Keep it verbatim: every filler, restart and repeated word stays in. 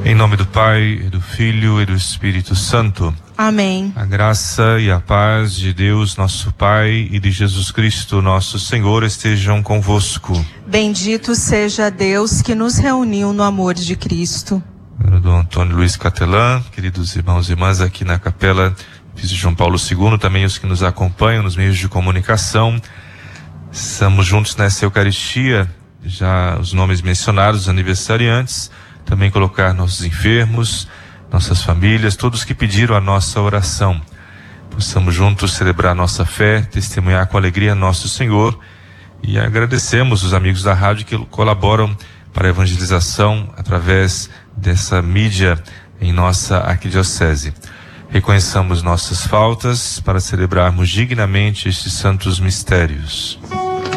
Em nome do Pai, e do Filho e do Espírito Santo. Amém. A graça e a paz de Deus, nosso Pai, e de Jesus Cristo, nosso Senhor, estejam convosco. Bendito seja Deus que nos reuniu no amor de Cristo. Eu, Dom Antônio Luiz Catelã, queridos irmãos e irmãs aqui na Capela de João Paulo segundo, também os que nos acompanham nos meios de comunicação. Estamos juntos nessa Eucaristia, já os nomes mencionados, os aniversariantes, também colocar nossos enfermos, nossas famílias, todos que pediram a nossa oração. Possamos juntos celebrar nossa fé, testemunhar com alegria nosso Senhor, e agradecemos os amigos da rádio que colaboram para a evangelização através dessa mídia em nossa arquidiocese. Reconheçamos nossas faltas para celebrarmos dignamente estes santos mistérios.